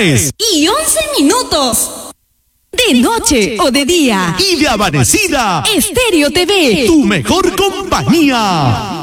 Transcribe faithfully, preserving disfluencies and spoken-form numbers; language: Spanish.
tres y once minutos. De noche o de día. Y de amanecida. Estéreo T V. Tu mejor compañía.